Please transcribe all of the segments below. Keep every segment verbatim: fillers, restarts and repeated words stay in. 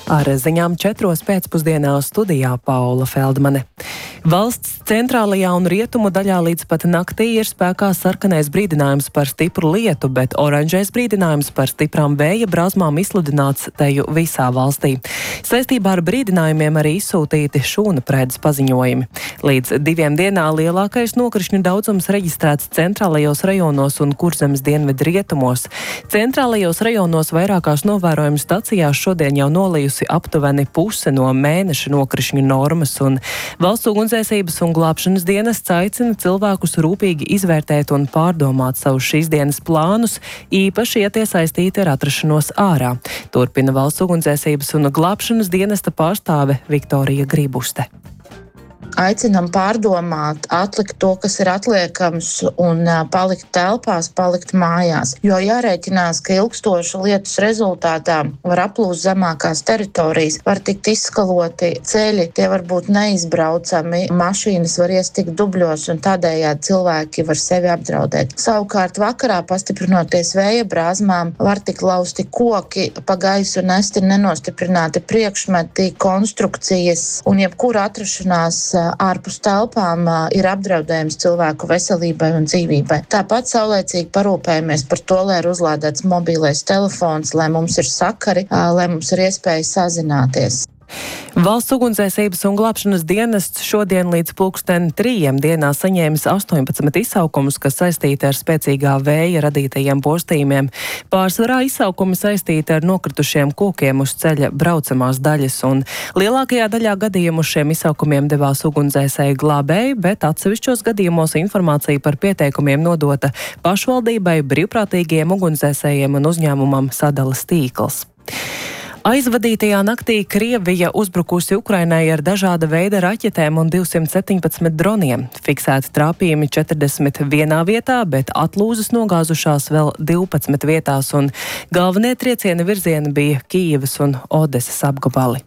Ar ziņām četros pēcpusdienā studijā Paula Feldmane. Valsts centrālajā un rietumu daļā līdz pat naktī ir spēkā sarkanais brīdinājums par stipru lietu, bet oranžais brīdinājums par stiprām vēja brāzmām izsludināts teju visā valstī. Saistībā ar brīdinājumiem arī izsūtīti šūna prēdes paziņojumi. Līdz diviem dienā lielākais nokrišņu daudzums reģistrēts centrālajos rajonos un Kurzemes dienvidu rietumos. Centrālajos rajonos vairākās novērojumu stacijās šodien jau nolījusi aptuveni puse no mēneša nokrišņu normas, un Valsts ugunsdzēsības un glābšanas dienests aicina cilvēkus rūpīgi izvērtēt un pārdomāt savus šīs dienas plānus, īpaši, ja tie saistīti ar atrašanos ārā. Turpina Valsts ugunsdzēsības un glābšanas dienesta pārstāve Viktorija Grībuste. Aicinam pārdomāt, atlikt to, kas ir atliekams, un palikt telpās, palikt mājās. Jo jārēķinās, ka ilgstošu lietus rezultātā var aplūst zemākās teritorijas, var tikt izskaloti ceļi, tie var būt neizbraucami, mašīnas var iestikt dubļos, un tādējādi cilvēki var sevi apdraudēt. Savukārt vakarā, pastiprinoties vēja brāzmām, var tikt lausti koki, pa gaisu nesti nenostiprināti priekšmeti, konstrukcijas, un jebkura atrašanās ārpus telpām ir apdraudējums cilvēku veselībai un dzīvībai. Tāpat saulēcīgi parūpējamies par to, lai ir uzlādēts mobilais telefons, lai mums ir sakari, lai mums ir iespēja sazināties. Valsts ugunsdzēsības un glābšanas dienests šodien līdz pulksten trījiem dienā saņēmis astoņpadsmit izsaukumus, kas saistīti ar spēcīgā vēja radītajiem postījumiem. Pārsvarā izsaukumi saistīti ar nokritušiem kokiem uz ceļa braucamās daļas, un lielākajā daļā gadījumu šiem izsaukumiem devās ugunsdzēsēji glābēji, bet atsevišķos gadījumos informācija par pieteikumiem nodota pašvaldībai, brīvprātīgiem ugunsdzēsējiem un uzņēmumam Sadalas tīkls. Aizvadītajā naktī Krievija uzbrukusi Ukrainai ar dažāda veida raķetēm un divsimt septiņpadsmit droniem. Fiksēti trāpījumi četrdesmit vienā vietā, bet atlūzas nogāzušās vēl divpadsmit vietās, un galvenie trieciena virzieni bija Kijevas un Odesas apgabali.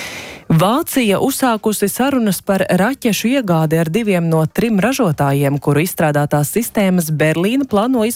Vācija uzsākusi sarunas par raķešu iegādi ar diviem no trim ražotājiem, kuru izstrādātās sistēmas Berlīna plāno izmantot